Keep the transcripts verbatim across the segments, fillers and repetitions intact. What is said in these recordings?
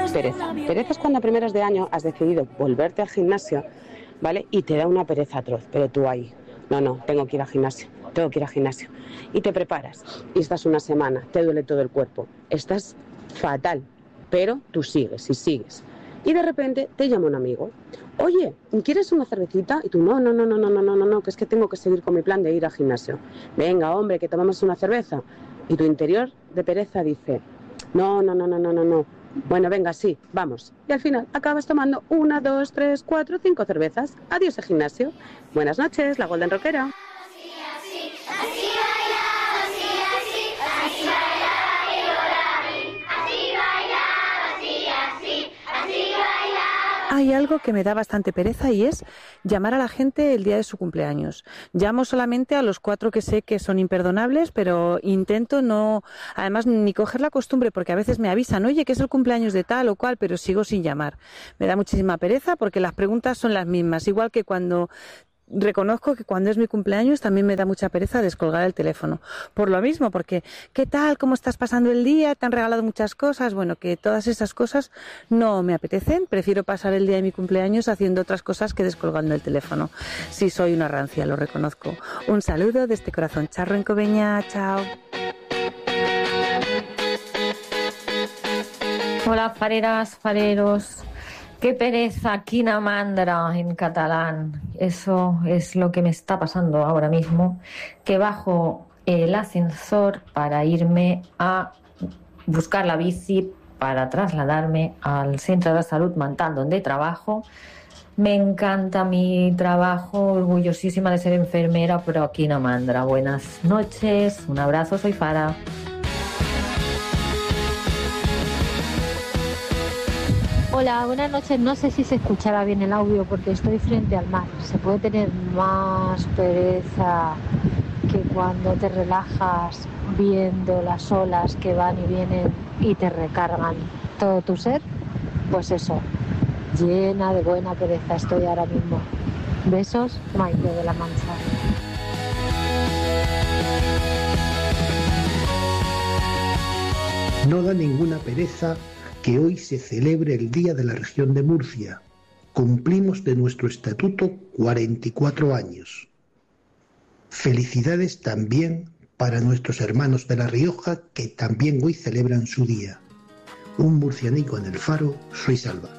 Pereza. Pereza es cuando a primeros de año has decidido volverte al gimnasio, ¿vale? Y te da una pereza atroz, pero tú ahí, no, no, tengo que ir al gimnasio, tengo que ir al gimnasio. Y te preparas, y estás una semana, te duele todo el cuerpo, estás fatal, pero tú sigues y sigues. Y de repente te llama un amigo, oye, ¿quieres una cervecita? Y tú, no, no, no, no, no, no, no, no, que es que tengo que seguir con mi plan de ir al gimnasio. Venga, hombre, que tomamos una cerveza. Y tu interior de pereza dice, no, no, no, no, no, no, no. Bueno, venga, sí, vamos. Y al final acabas tomando una, dos, tres, cuatro, cinco cervezas. Adiós al gimnasio. Buenas noches, la Golden Rockera. Así, así, así bailaba, así, así, así bailaba Violari. Así bailaba, así, así, así bailaba. Hay algo que me da bastante pereza y es llamar a la gente el día de su cumpleaños. Llamo solamente a los cuatro que sé que son imperdonables, pero intento no, además, ni coger la costumbre, porque a veces me avisan, oye, que es el cumpleaños de tal o cual, pero sigo sin llamar. Me da muchísima pereza porque las preguntas son las mismas, igual que cuando... Reconozco que cuando es mi cumpleaños también me da mucha pereza descolgar el teléfono. Por lo mismo, porque ¿qué tal? ¿Cómo estás pasando el día? ¿Te han regalado muchas cosas? Bueno, que todas esas cosas no me apetecen. Prefiero pasar el día de mi cumpleaños haciendo otras cosas que descolgando el teléfono. Sí, soy una rancia, lo reconozco. Un saludo desde Corazón Charro en Coveña. Chao. Hola, fareras, fareros. Qué pereza, quina mandra en catalán. Eso es lo que me está pasando ahora mismo, que bajo el ascensor para irme a buscar la bici para trasladarme al centro de salud mental donde trabajo. Me encanta mi trabajo, orgullosísima de ser enfermera, pero quina mandra. Buenas noches, un abrazo, soy Fara. Hola, buenas noches. No sé si se escuchará bien el audio porque estoy frente al mar. Se puede tener más pereza que cuando te relajas viendo las olas que van y vienen y te recargan todo tu ser. Pues eso, llena de buena pereza estoy ahora mismo. Besos, Maite de la Mancha. No da ninguna pereza que hoy se celebre el Día de la Región de Murcia. Cumplimos de nuestro estatuto cuarenta y cuatro años. Felicidades también para nuestros hermanos de La Rioja que también hoy celebran su día. Un murcianico en el Faro, soy Salva.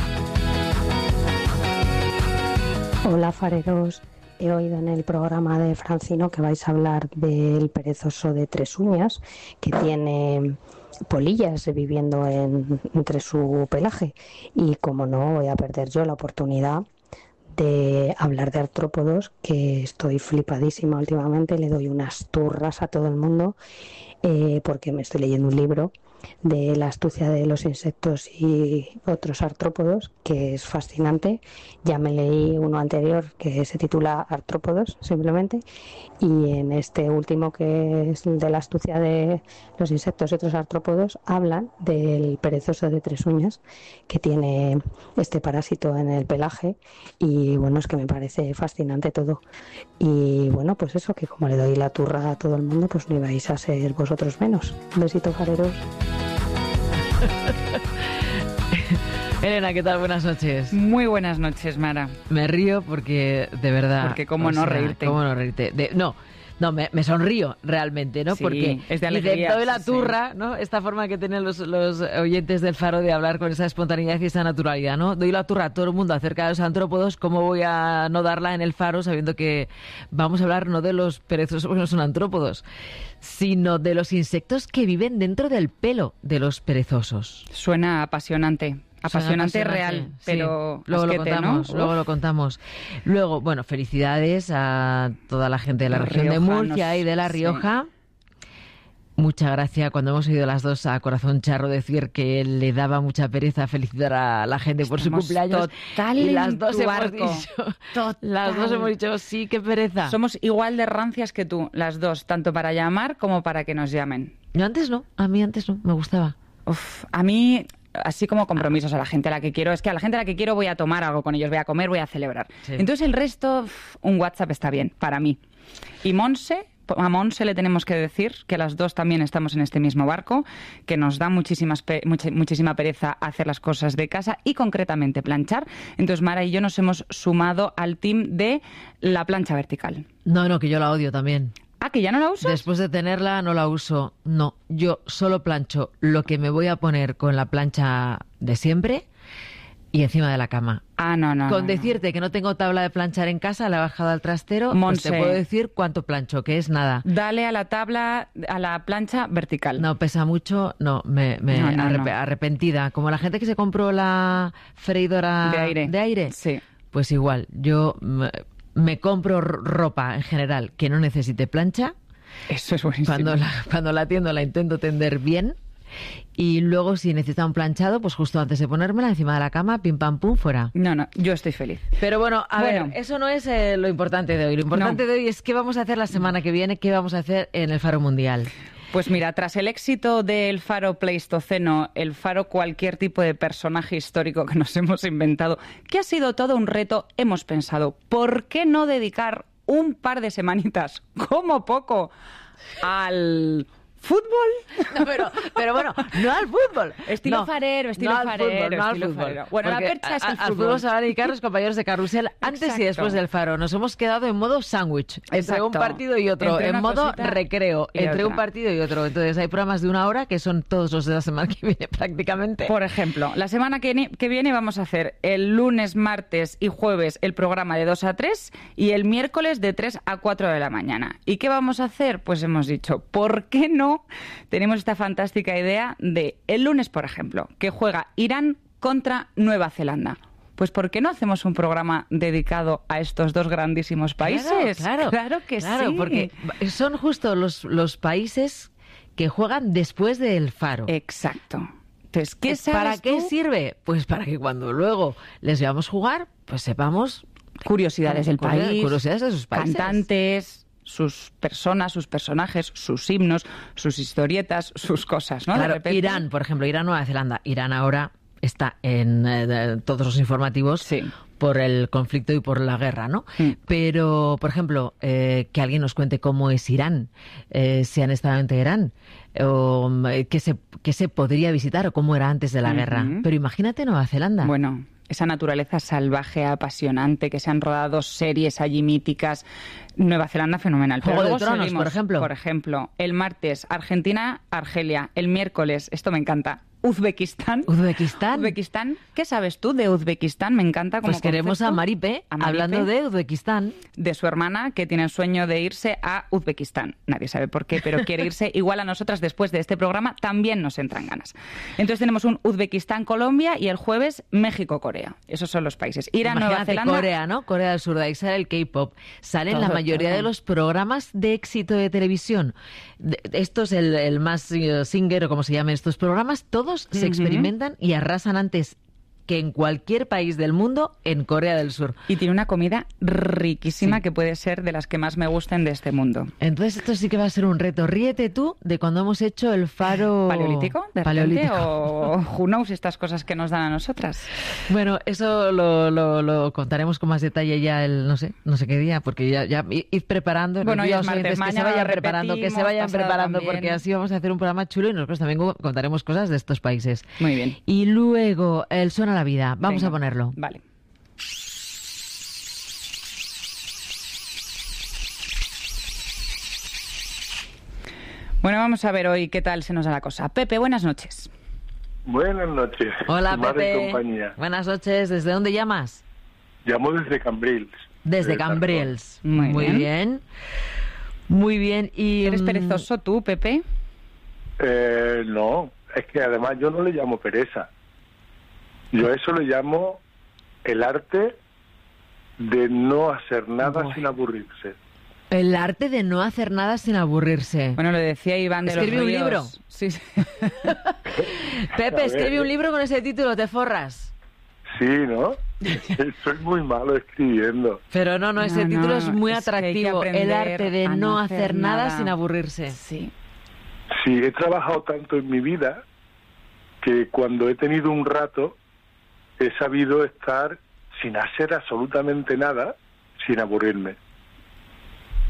Hola fareros, he oído en el programa de Francino que vais a hablar del perezoso de tres uñas que tiene polillas viviendo en, entre su pelaje y como no voy a perder yo la oportunidad de hablar de artrópodos, que estoy flipadísima últimamente, le doy unas turras a todo el mundo eh, porque me estoy leyendo un libro de la astucia de los insectos y otros artrópodos que es fascinante. Ya me leí uno anterior que se titula Artrópodos simplemente, y en este último, que es de la astucia de los insectos y otros artrópodos, hablan del perezoso de tres uñas que tiene este parásito en el pelaje, y bueno, es que me parece fascinante todo. Y bueno, pues eso, que como le doy la turra a todo el mundo, pues no ibais a ser vosotros menos. Un besito, fareros. Elena, ¿qué tal? Buenas noches. Muy buenas noches, Mara. Me río porque, de verdad... Porque cómo no sea, reírte. Cómo no reírte. De, no, no me, me sonrío realmente, ¿no? Sí, porque es de alegría. Y de toda la turra, sí. ¿no? Esta forma que tienen los, los oyentes del Faro de hablar con esa espontaneidad y esa naturalidad, ¿no? Doy la turra a todo el mundo acerca de los antrópodos. ¿Cómo voy a no darla en el Faro sabiendo que vamos a hablar no de los perezosos, porque no son antrópodos, sino de los insectos que viven dentro del pelo de los perezosos? Suena apasionante. Apasionante, real, sí. Pero luego asquete, lo contamos, ¿no? luego lo contamos. Luego, bueno, felicidades a toda la gente de la, la región Rioja, de Murcia nos... y de La Rioja. Sí. Muchas gracias. Cuando hemos oído las dos a Corazón Charro decir que le daba mucha pereza felicitar a la gente por Estamos su cumpleaños, total y las dos hemos arco. dicho, total. las dos hemos dicho sí, qué pereza. Somos igual de rancias que tú, las dos, tanto para llamar como para que nos llamen. Yo antes no, a mí antes no, me gustaba. Uf, a mí, así como compromisos a la gente a la que quiero, es que a la gente a la que quiero voy a tomar algo con ellos, voy a comer, voy a celebrar. Sí. Entonces el resto, un WhatsApp está bien, para mí. Y Monse, a Monse le tenemos que decir que las dos también estamos en este mismo barco, que nos da muchísimas pe- mucha, muchísima pereza hacer las cosas de casa y concretamente planchar. Entonces Mara y yo nos hemos sumado al team de la plancha vertical. No, no, que yo la odio también. Ah, ¿que ya no la usas? Después de tenerla no la uso. No, yo solo plancho lo que me voy a poner con la plancha de siempre y encima de la cama. Ah, no, no. Con no, decirte que no tengo tabla de planchar en casa, la he bajado al trastero, pues Monse. te puedo decir cuánto plancho, que es nada. Dale a la tabla, a la plancha vertical. No, pesa mucho, no, me, me No, no, arrep- no. arrepentida. Como la gente que se compró la freidora De aire. de aire, Sí. pues igual, yo me, me compro r- ropa en general que no necesite plancha. Eso es buenísimo. Cuando la, cuando la tiendo la intento tender bien y luego si necesita un planchado, pues justo antes de ponérmela encima de la cama, pim pam pum, fuera. No, no, yo estoy feliz. Pero bueno, a Bueno. ver, eso no es eh, lo importante de hoy. Lo importante No. de hoy es qué vamos a hacer la semana que viene, qué vamos a hacer en el Faro Mundial. Pues mira, tras el éxito del Faro Pleistoceno, el Faro cualquier tipo de personaje histórico que nos hemos inventado, que ha sido todo un reto, hemos pensado, ¿por qué no dedicar un par de semanitas, como poco, al fútbol? No, pero, pero bueno, no al fútbol. Estilo No, farero, estilo no al farero, fútbol, no al estilo fútbol. farero. Bueno, la Porque percha es a- el al fútbol. se van a dedicar los compañeros de Carrusel antes Exacto. y después del Faro. Nos hemos quedado en modo sándwich, entre Exacto. un partido y otro, Entre en una modo cosita recreo, y entre otra. un partido y otro. Entonces hay programas de una hora que son todos los de la semana que viene prácticamente. Por ejemplo, la semana que, ni- que viene vamos a hacer el lunes, martes y jueves el programa de dos a tres y el miércoles de tres a cuatro de la mañana. ¿Y qué vamos a hacer? Pues hemos dicho, ¿por qué no? Tenemos esta fantástica idea de el lunes, por ejemplo, que juega Irán contra Nueva Zelanda. Pues ¿por qué no hacemos un programa dedicado a estos dos grandísimos países? Claro, claro, claro que claro, sí. porque son justo los, los países que juegan después del Faro. Exacto. Entonces, ¿qué ¿Para sabes qué tú? sirve? Pues para que cuando luego les veamos jugar, pues sepamos Curiosidades del Curiosidades- país, curiosidades de sus países. cantantes, sus personas, sus personajes, sus himnos, sus historietas, sus cosas, ¿no? De Claro, repente- Irán, por ejemplo, Irán, Nueva Zelanda. Irán ahora está en eh, de- todos los informativos Sí. por el conflicto y por la guerra, ¿no? Mm. Pero, por ejemplo, eh, que alguien nos cuente cómo es Irán, eh, si han estado en Teherán, o eh, qué se, qué se podría visitar o cómo era antes de la Ujú. guerra. Pero imagínate Nueva Zelanda. Bueno, esa naturaleza salvaje, apasionante, que se han rodado series allí míticas. Nueva Zelanda, fenomenal. Pero Juego de luego Tronos, seguimos. por ejemplo. Por ejemplo, el martes, Argentina, Argelia. El miércoles, esto me encanta, Uzbekistán. Uzbekistán. Uzbekistán. ¿Qué sabes tú de Uzbekistán? Me encanta como Pues queremos concepto. a Maripe, A Maripe, hablando de Uzbekistán. de su hermana, que tiene el sueño de irse a Uzbekistán. Nadie sabe por qué, pero quiere irse. Igual a nosotras, después de este programa, también nos entran ganas. Entonces tenemos un Uzbekistán-Colombia y el jueves México-Corea. Esos son los países. Irán, Nueva Imagínate Zelanda... Corea, ¿no? Corea del Sur, de ahí sale el K-pop. Salen la Todo, mayoría todo. de los programas de éxito de televisión. De- Esto es el, el más eh, singer, o como se llamen estos programas. Todos se Ujú. experimentan y arrasan antes que en cualquier país del mundo en Corea del Sur. Y tiene una comida riquísima Sí. que puede ser de las que más me gusten de este mundo. Entonces esto sí que va a ser un reto. Ríete tú de cuando hemos hecho el faro... ¿Paleolítico? ¿De repente? Paleolítico. ¿O who knows estas cosas que nos dan a nosotras? Bueno, eso lo, lo, lo contaremos con más detalle ya el, no sé, no sé qué día, porque ya, ya id preparando. Bueno, les hoy digo a es los oyentes martes, que se mañana vayan lo preparando, que se repetimos, vayan pasado preparando, también. porque así vamos a hacer un programa chulo y nosotros también contaremos cosas de estos países. Muy bien. Y luego, el Suena la Vida, vamos Venga, a ponerlo. Vale. Bueno, vamos a ver hoy qué tal se nos da la cosa. Pepe, buenas noches. Buenas noches. Hola, Mar y Pepe. compañía. Buenas noches, ¿desde dónde llamas? Llamo desde Cambrils. Desde de Cambrils. Muy bien. bien. Muy bien. Y, ¿Eres mm, perezoso tú, Pepe? Tarragona. Eh, no, es que además yo no le llamo pereza. Yo a eso le llamo el arte de no hacer nada Buah. sin aburrirse. El arte de no hacer nada sin aburrirse. Bueno, lo decía Iván de Escribe los un Ríos. libro. Sí, sí. Pepe, A ver, escribe un eh. libro con ese título, te forras. Sí, ¿no? Soy muy malo escribiendo. Pero no, no, ese No, título no, es muy es que hay que atractivo. El aprender arte de a no no hacer hacer nada, nada. sin aburrirse. Sí. Sí, he trabajado tanto en mi vida que cuando he tenido un rato he sabido estar sin hacer absolutamente nada, sin aburrirme.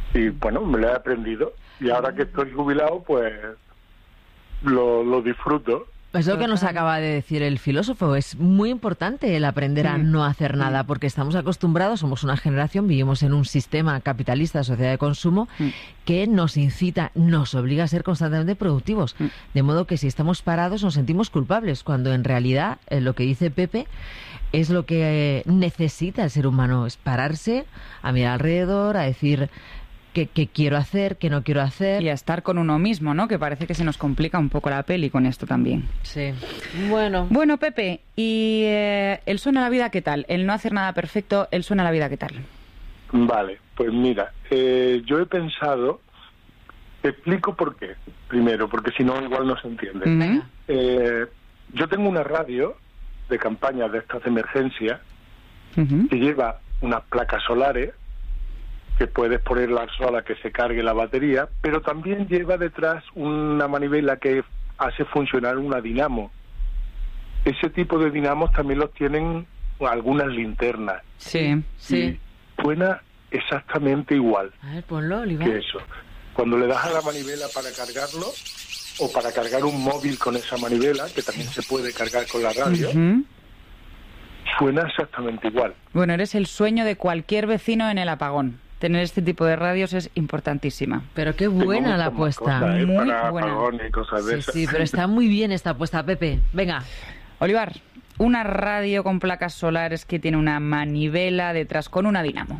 Y bueno, me lo he aprendido. Y ahora que estoy jubilado, pues lo, lo disfruto. Es lo que nos acaba de decir el filósofo. Es muy importante el aprender a no hacer nada, porque estamos acostumbrados, somos una generación, vivimos en un sistema capitalista, sociedad de consumo, que nos incita, nos obliga a ser constantemente productivos. De modo que si estamos parados nos sentimos culpables, cuando en realidad eh, lo que dice Pepe es lo que eh, necesita el ser humano, es pararse, a mirar alrededor, a decir... ¿Qué, ¿Qué quiero hacer? ¿Qué no quiero hacer? Y a estar con uno mismo, ¿no? Que parece que se nos complica un poco la peli con esto también. Sí. Bueno. Bueno, Pepe, ¿y eh, el suena a la vida qué tal? El no hacer nada perfecto, el suena a la vida qué tal? Vale, pues mira, eh, yo he pensado, te explico por qué, primero, porque si no igual no se entiende. Uh-huh. Eh, yo tengo una radio de campaña de estas de emergencia uh-huh. que lleva unas placas solares que puedes ponerla sola que se cargue la batería, pero también lleva detrás una manivela que hace funcionar una dinamo. Ese tipo de dinamos también los tienen algunas linternas. Sí, sí. Y suena exactamente igual. A ver, ponlo, Olivar. Que eso. Cuando le das a la manivela para cargarlo, o para cargar un móvil con esa manivela, que también se puede cargar con la radio, uh-huh. suena exactamente igual. Bueno, eres el sueño de cualquier vecino en el apagón. Tener este tipo de radios es importantísima. Pero qué buena la apuesta. Cosas, ¿eh? Muy para buena. Y cosas de Sí, esas. sí, pero está muy bien esta apuesta, Pepe. Venga. Olivar, una radio con placas solares que tiene una manivela detrás con una dinamo.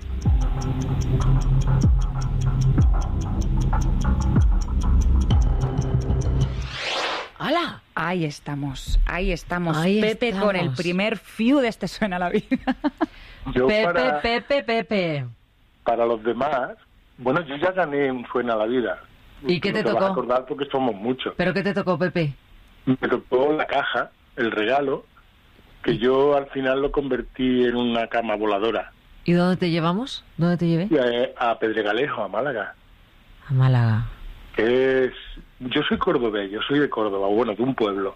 ¡Hala! Ahí estamos, ahí estamos. Ahí Pepe estamos. con el primer fiu de este suena a la vida. Yo Pepe, para, Pepe, Pepe. para los demás, bueno, yo ya gané un Suena a la Vida. ¿Y qué te Te vas tocó? a acordar porque somos muchos. ¿Pero qué te tocó, Pepe? Me tocó la caja, el regalo, que yo al final lo convertí en una cama voladora. ¿Y dónde te llevamos? ¿Dónde te llevé? Eh, A Pedregalejo, a Málaga. A Málaga. Que es... Yo soy cordobés, yo soy de Córdoba, bueno, de un pueblo.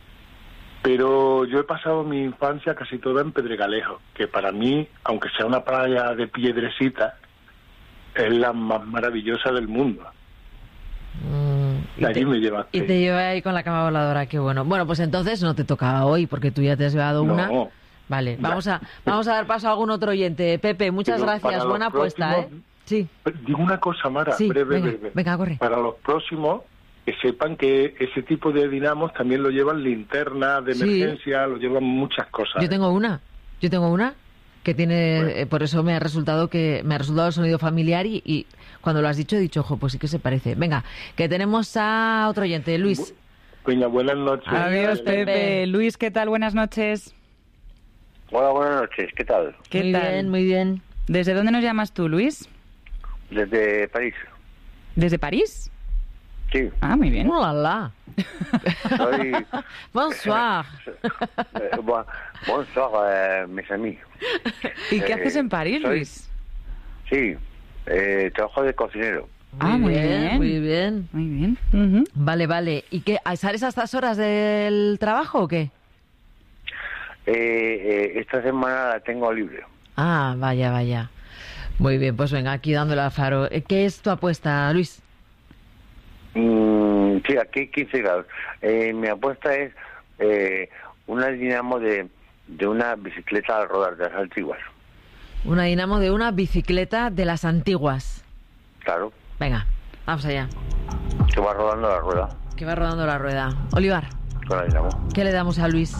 Pero yo he pasado mi infancia casi toda en Pedregalejo, que para mí, aunque sea una playa de piedrecita, es la más maravillosa del mundo. Mm, Y allí te, me llevaste. Y te llevé ahí con la cama voladora, qué bueno. Bueno, pues entonces no te tocaba hoy, porque tú ya te has llevado No. una. Vale, vamos a vamos a dar paso a algún otro oyente. Pepe, muchas Pero gracias, para buena los apuesta, ¿eh? próximos- Sí, Digo una cosa, Mara, sí, breve, venga, breve. venga, corre. Para los próximos, que sepan que ese tipo de dinamos también lo llevan linternas de Sí. emergencia, lo llevan muchas cosas. Yo tengo una, yo tengo una que tiene, Bueno. eh, por eso me ha resultado que me ha resultado el sonido familiar y, y cuando lo has dicho he dicho, ojo, pues sí que se parece. Venga, que tenemos a otro oyente, Luis. Peña, buenas noches. Adiós, Pepe. Pepe. Luis, ¿qué tal? Buenas noches. Hola, buenas noches. ¿Qué tal? ¿Qué muy tal? bien, muy bien. ¿Desde dónde nos llamas tú, Luis? Desde París. ¿Desde París? Sí. Ah, muy bien. Hola, Soy... bonsoir. Eh, bon- bonsoir, eh, mes amis. ¿Y qué Eh, haces en París, soy- Luis? Sí, eh, trabajo de cocinero. Ah, muy bien. muy bien. Muy bien. Ujú. Vale, vale. ¿Y qué? ¿Sales a estas horas del trabajo o qué? Eh, eh, esta semana la tengo libre. Ah, vaya, vaya. Muy bien, pues venga, aquí dándole al faro. Eh, ¿Qué es tu apuesta, Luis? Mm, sí, aquí quince grados. Eh, mi apuesta es eh, una dinamo de, de una bicicleta al rodar de las antiguas. Una dinamo de una bicicleta de las antiguas. Claro, Venga, vamos allá. que va rodando la rueda Que va rodando la rueda. Olivar, con la dinamo. ¿qué le damos a Luis?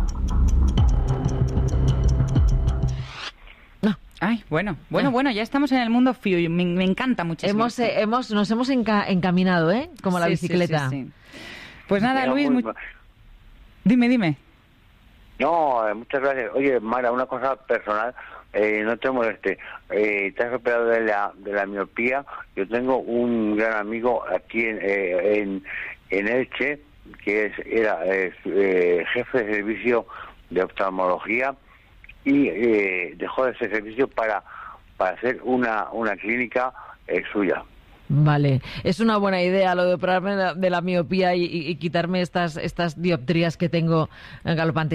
Ay, bueno, bueno, Ah. bueno, ya estamos en el mundo Fiu. Me, me encanta muchísimo. Hemos, eh, hemos, nos hemos enca- encaminado, ¿eh? Como la Sí, sí, bicicleta. sí, sí. Pues nada, Era Luis, muy- mu- dime, dime. No, eh, muchas gracias. Oye, Mara, una cosa personal, eh, no te moleste. Eh, te has operado de la, de la miopía. Yo tengo un gran amigo aquí en, eh, en, en Elche, que es, era eh, eh, jefe de servicio de oftalmología y eh, dejó ese servicio para, para hacer una, una clínica eh, suya. Vale, es una buena idea lo de operarme de la, de la miopía y, y- y quitarme estas, estas dioptrías que tengo eh, galopantes.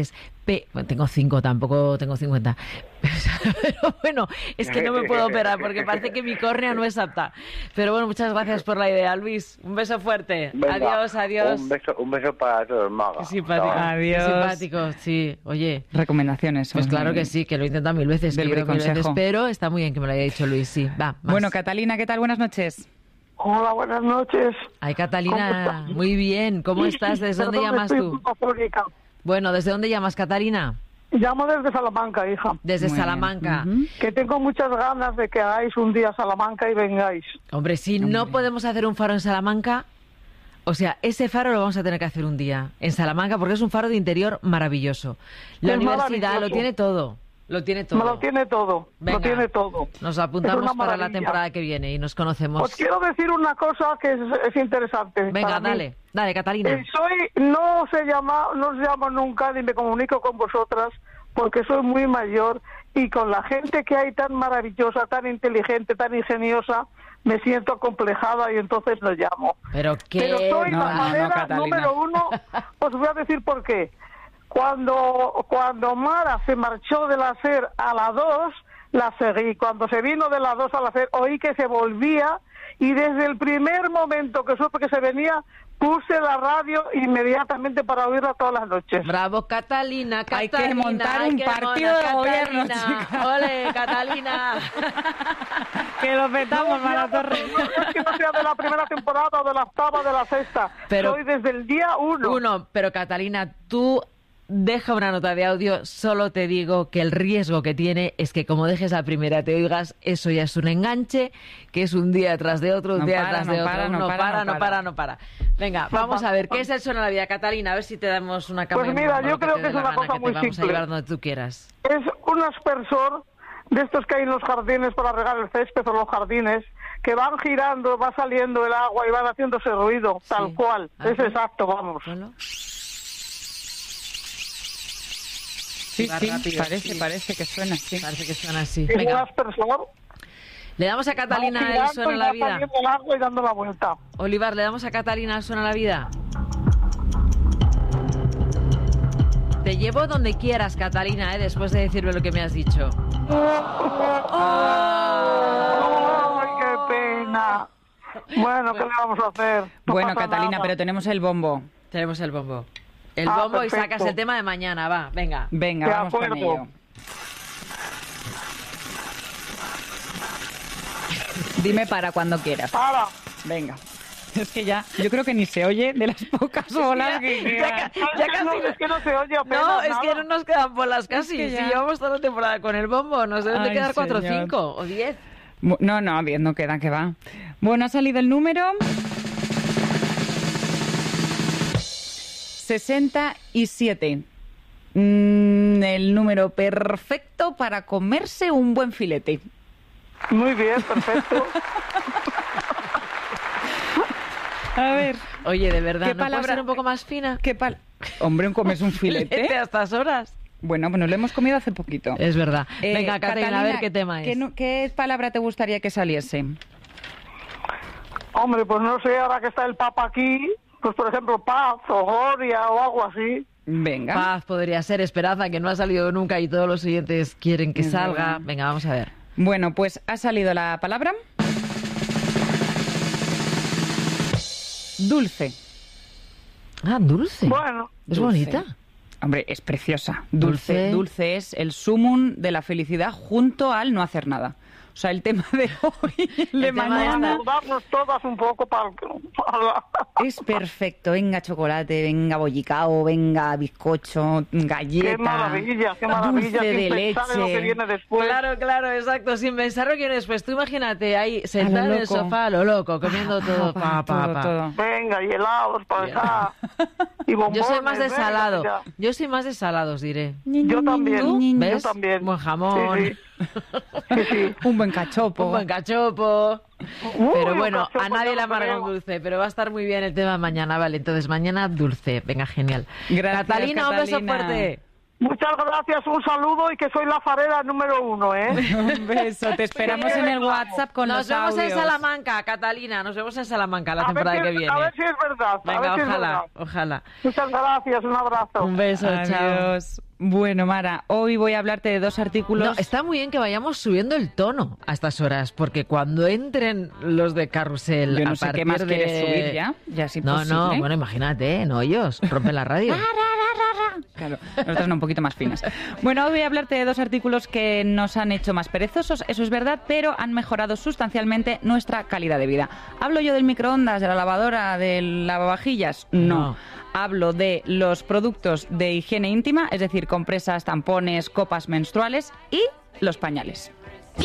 Pe- bueno, tengo cinco, tampoco tengo cincuenta. Pero bueno, es que no me puedo operar porque parece que mi córnea no es apta. Pero bueno, muchas gracias por la idea, Luis. Un beso fuerte. Venga, adiós, adiós. Un beso, un beso para todos, Maga. Qué simpático. Adiós. Qué simpático, sí. Oye. Recomendaciones. Pues claro que sí, que lo he intentado mil veces, Del que yo mil veces, briconsejo. pero está muy bien que me lo haya dicho Luis, sí. Va, más. Bueno, Catalina, ¿qué tal? Buenas noches. Hola, buenas noches. Ay, Catalina, muy bien. ¿Cómo estás? ¿Desde dónde Perdón, llamas estoy tú? un poco afónica. Bueno, ¿desde dónde llamas, Catalina? Llamo desde Salamanca, hija. Desde Muy Salamanca. bien. Ujú. Que tengo muchas ganas de que hagáis un día a Salamanca y vengáis. Hombre, si no podemos hacer un faro en Salamanca, o sea, ese faro lo vamos a tener que hacer un día en Salamanca porque es un faro de interior maravilloso. La Es universidad lo maravilloso. tiene todo. Lo tiene todo. Me lo tiene todo, Venga. lo tiene todo. Nos Es apuntamos una para la maravilla. temporada que viene y nos conocemos. Os quiero decir una cosa que es, es interesante. Venga, para mí. dale, dale, Catalina. Eh, soy, no se llama, no os llamo nunca ni me comunico con vosotras porque soy muy mayor y con la gente que hay tan maravillosa, tan inteligente, tan ingeniosa, me siento acomplejada y entonces lo llamo. Pero qué... Pero soy No, la no, no, manera Catalina. número uno. Os voy a decir por qué. Cuando, cuando Mara se marchó de la SER a la dos, la seguí. Cuando se vino de la dos a la SER, oí que se volvía y desde el primer momento que supe que se venía, puse la radio inmediatamente para oírla todas las noches. Bravo, Catalina, Hay Catalina. que montar ay, un qué partido mona, de gobierno, Catalina. chica. Ole, Catalina. Que lo petamos, No, Mara no, Torre. no es que no sea de la primera temporada o de la octava o de la sexta. Pero- Soy desde el día uno. Uno, pero Catalina, tú deja una nota de audio, solo te digo que el riesgo que tiene es que como dejes la primera te oigas, eso ya es un enganche, que es un día tras de otro, un No día para, tras no de otro, para, no no para, para, no no para. para, no para. Venga, vamos a ver, ¿qué es el Suena la Vida, Catalina? A ver si te damos una cama. Pues de mira, mambo, yo lo creo te que dé es la una gana, cosa que te muy vamos a simple. llevar donde tú quieras. Es un aspersor de estos que hay en los jardines para regar el césped o los jardines, que van girando, va saliendo el agua y van haciendo ese ruido, tal Sí. cual. Ah, Es ¿sí? exacto, vamos. Solo. Sí, Va sí, rápido, parece, sí. parece que suena así. Parece que suena así. Es un Venga, aspersor. le damos a Va Catalina el girando Suena y la va Vida. saliendo el agua y dando la vuelta. Olivar, le damos a Catalina el Suena la Vida. Te llevo donde quieras, Catalina, ¿eh? Después de decirme lo que me has dicho. ¡Ay, qué pena! Bueno, ¿qué le vamos a hacer? No Bueno, pasa Catalina, nada. pero tenemos el bombo. Tenemos el bombo. El Ah, bombo y perfecto. sacas el tema de mañana, va, venga. Venga, De vamos con acuerdo. ello. Dime para cuando quieras. Para. Venga. Es que ya, yo creo que ni se oye de las pocas bolas que Ya, quedan. ca- ya casi no, es que no se oye apenas No, es nada. que no nos quedan bolas casi. que Si ya- llevamos toda la temporada con el bombo, nos deben de Ay, quedar cuatro o señor. cinco o diez. Bu- No, no, bien, no queda, que va. Bueno, ha salido el número sesenta y siete. Mm, el número perfecto para comerse un buen filete. Muy bien, perfecto. A ver, Oye, de verdad, ¿Qué ¿no puede palabra- ser un poco más fina? ¿qué pal... Hombre, un comes un filete. a estas horas. Bueno, bueno, lo hemos comido hace poquito. Es verdad. Eh, Venga, Catalina, a ver qué tema es. ¿qué, nu- qué palabra te gustaría que saliese? Hombre, pues no sé, ahora que está el Papa aquí, pues por ejemplo, paz o gloria o algo así. Venga. Paz podría ser, Esperanza, que no ha salido nunca y todos los oyentes quieren que Es salga. verdad. Venga, vamos a ver. Bueno, pues ha salido la palabra dulce. Ah, dulce. Bueno, Es Dulce. bonita. Hombre, es preciosa. Dulce. Dulce. Dulce es el sumum de la felicidad junto al no hacer nada. O sea, el tema de hoy, el de El tema de mañana, esta- darnos todas un poco para... para- es perfecto. Venga chocolate, venga bollicao, venga bizcocho, galleta. Qué maravilla, qué maravilla, dulce sin de pensar en lo que leche. viene después. Claro, claro, exacto. Sin pensar lo que viene después. Tú imagínate ahí sentada en el loco. sofá, a lo loco, comiendo todo. Pa, pa, todo, pa. todo. Venga, y helados para acá. Y Yo bombones, soy más de venga, salado. ya. Yo soy más de salados, diré. Yo también, ¿Tú? yo ¿Ves? también. Buen jamón. Sí, sí. Sí, Un buen cachopo. Un buen cachopo. Uy, Pero un bueno, cachopo a nadie ya le lo amarga un creo. dulce, pero va a estar muy bien el tema mañana, vale. Entonces, mañana dulce. Venga, genial. Gracias, Catalina, un beso Catalina. fuerte. Muchas gracias, un saludo y que soy la farera número uno, ¿eh? Un beso, te esperamos en el WhatsApp con Nos los vemos audios. en Salamanca, Catalina. Nos vemos en Salamanca la A ver temporada si que es- viene. a ver si es verdad, a Venga, ver si es ojalá, verdad. ojalá. Muchas gracias, un abrazo. Un beso, chao. Adiós. Bueno, Mara, hoy voy a hablarte de dos artículos. No, está muy bien que vayamos subiendo el tono a estas horas, porque cuando entren los de Carrusel Yo no a sé qué partir más de... quieres subir ya, ya es No, imposible. no, bueno, imagínate, no ellos, rompen la radio. Claro, nosotros no, un poquito más finas. Bueno, hoy voy a hablarte de dos artículos que nos han hecho más perezosos, eso es verdad, pero han mejorado sustancialmente nuestra calidad de vida. ¿Hablo yo del microondas, de la lavadora, del lavavajillas? No. No. Hablo de los productos de higiene íntima, es decir, compresas, tampones, copas menstruales y los pañales.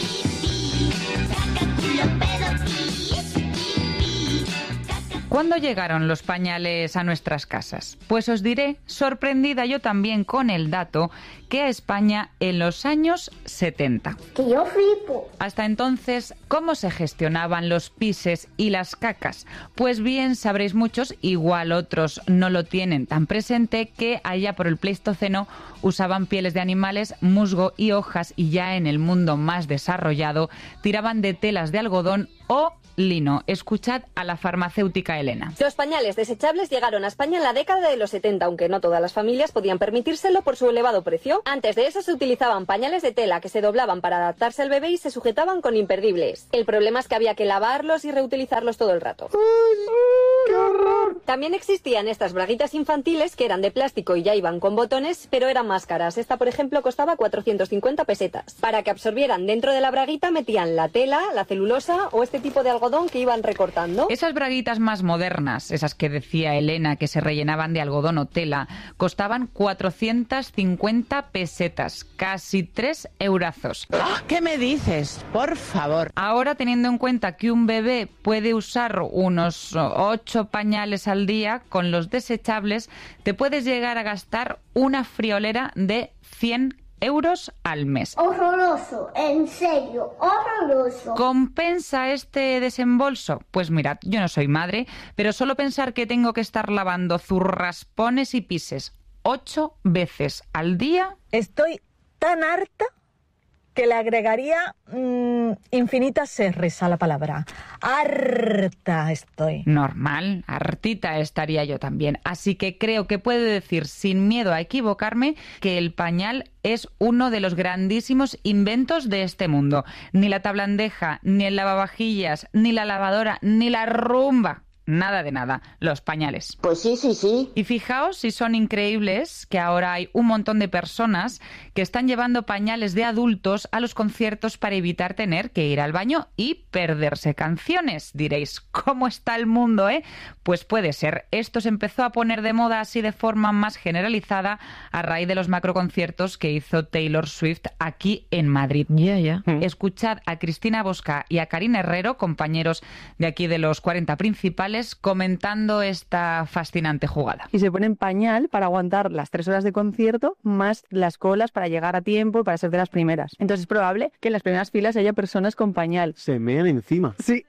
¿Cuándo llegaron los pañales a nuestras casas? Pues os diré, sorprendida yo también con el dato, que a España en los años setenta. Que yo flipo. Hasta entonces, ¿cómo se gestionaban los pises y las cacas? Pues bien, sabréis muchos, igual otros no lo tienen tan presente, que allá por el Pleistoceno usaban pieles de animales, musgo y hojas, y ya en el mundo más desarrollado tiraban de telas de algodón o lino. Escuchad a la farmacéutica Elena. Los pañales desechables llegaron a España en la década de los setenta, aunque no todas las familias podían permitírselo por su elevado precio. Antes de eso se utilizaban pañales de tela que se doblaban para adaptarse al bebé y se sujetaban con imperdibles. El problema es que había que lavarlos y reutilizarlos todo el rato. ¡Qué horror! También existían estas braguitas infantiles que eran de plástico y ya iban con botones, pero eran más caras. Esta, por ejemplo, costaba cuatrocientas cincuenta pesetas. Para que absorbieran dentro de la braguita metían la tela, la celulosa o este tipo de algodón que iban recortando. Esas braguitas más modernas, esas que decía Elena que se rellenaban de algodón o tela, costaban cuatrocientas cincuenta pesetas, casi tres eurazos. ¿Qué me dices? Por favor. Ahora, teniendo en cuenta que un bebé puede usar unos ocho pañales al día, con los desechables te puedes llegar a gastar una friolera de cien euros al mes. Horroroso, en serio, horroroso. ¿Compensa este desembolso? Pues mirad, yo no soy madre, pero solo pensar que tengo que estar lavando zurraspones y pises ocho veces al día. Estoy tan harta que le agregaría mmm, infinitas erres a la palabra. Harta estoy. Normal, hartita estaría yo también. Así que creo que puedo decir sin miedo a equivocarme que el pañal es uno de los grandísimos inventos de este mundo. Ni la tablandeja, ni el lavavajillas, ni la lavadora, ni la rumba. Nada de nada, los pañales. Pues sí, sí, sí. Y fijaos si son increíbles que ahora hay un montón de personas que están llevando pañales de adultos a los conciertos para evitar tener que ir al baño y perderse canciones. Diréis, ¿cómo está el mundo, eh? Pues puede ser. Esto se empezó a poner de moda así de forma más generalizada a raíz de los macroconciertos que hizo Taylor Swift aquí en Madrid. Ya, ya. Escuchad a Cristina Bosca y a Karina Herrero, compañeros de aquí de los cuarenta principales, comentando esta fascinante jugada. Y se ponen pañal para aguantar las tres horas de concierto más las colas para llegar a tiempo y para ser de las primeras. Entonces es probable que en las primeras filas haya personas con pañal. Se mean encima. Sí.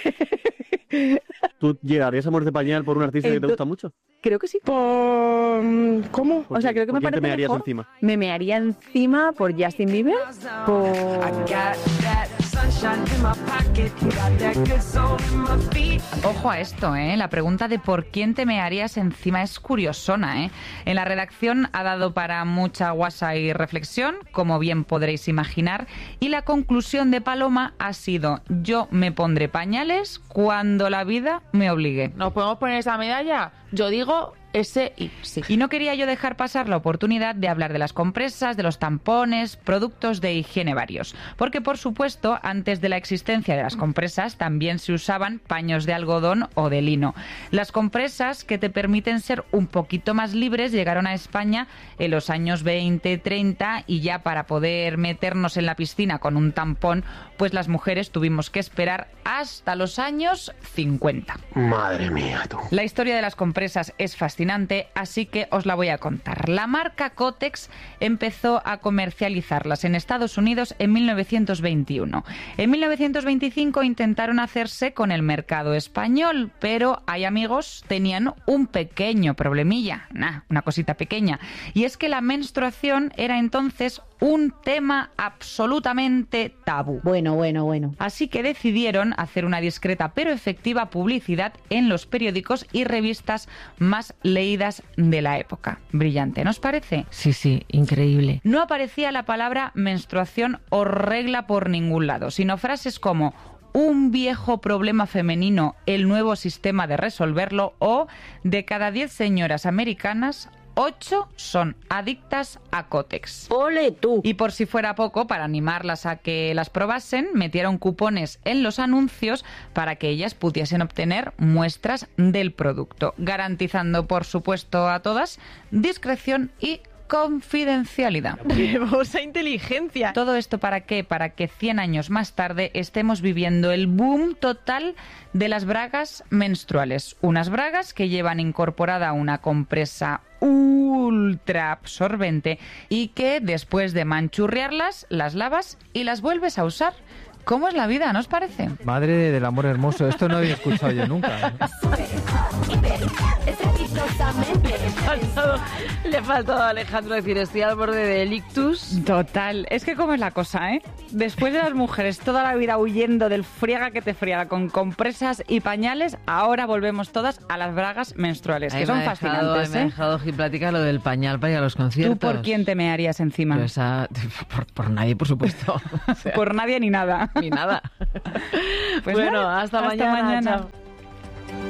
¿Tú llegarías a morir de pañal por un artista que te Entonces, gusta mucho? Creo que sí. Por... ¿Cómo? ¿Por O sea, qué? creo que ¿Por me quién te parece mearías mejor. encima? Me mearía encima por Justin Bieber, por... Ojo a esto, ¿eh? La pregunta de por quién te mearías encima es curiosona, ¿eh? En la redacción ha dado para mucha guasa y reflexión, como bien podréis imaginar, y la conclusión de Paloma ha sido: yo me pondré pañales cuando la vida me obligue. ¿Nos podemos poner esa medalla? Yo digo ese y sí. Y no quería yo dejar pasar la oportunidad de hablar de las compresas, de los tampones, productos de higiene varios. Porque, por supuesto, antes de la existencia de las compresas también se usaban paños de algodón o de lino. Las compresas, que te permiten ser un poquito más libres, llegaron a España en los años veinte, treinta, y ya para poder meternos en la piscina con un tampón, pues las mujeres tuvimos que esperar hasta los años cincuenta. Madre mía, tú. La historia de las compresas es fascinante. fascinante, así que os la voy a contar. La marca Kotex empezó a comercializarlas en Estados Unidos en mil novecientos veintiuno. En mil novecientos veinticinco intentaron hacerse con el mercado español, pero hay amigos, tenían un pequeño problemilla, nah, una cosita pequeña, y es que la menstruación era entonces un tema absolutamente tabú. Bueno, bueno, bueno. Así que decidieron hacer una discreta pero efectiva publicidad en los periódicos y revistas más leídas de la época. Brillante, ¿no os parece? Sí, sí, increíble. No aparecía la palabra menstruación o regla por ningún lado, sino frases como un viejo problema femenino, el nuevo sistema de resolverlo, o de cada diez señoras americanas, ocho son adictas a Kotex. ¡Ole tú! Y por si fuera poco, para animarlas a que las probasen, metieron cupones en los anuncios para que ellas pudiesen obtener muestras del producto, garantizando, por supuesto, a todas discreción y confidencialidad. ¡Trevosa inteligencia! ¿Todo esto para qué? Para que cien años más tarde estemos viviendo el boom total de las bragas menstruales. Unas bragas que llevan incorporada una compresa ultra absorbente y que después de manchurriarlas, las lavas y las vuelves a usar. ¿Cómo es la vida, no os parece? Madre del amor hermoso, esto no había escuchado yo nunca. Le ha faltado a Alejandro decir, estoy al borde del ictus. Total, es que cómo es la cosa, ¿eh? Después de las mujeres toda la vida huyendo del friega que te friega con compresas y pañales, ahora volvemos todas a las bragas menstruales, Ahí que son me ha dejado, fascinantes, me ha ¿eh? dejado Giplática lo del pañal para ir a los conciertos. ¿Tú por quién te mearías encima? Pues a- por, por nadie, por supuesto. O sea, Por nadie ni nada. Ni nada. Pues bueno, nada, hasta, hasta mañana. mañana. Chao.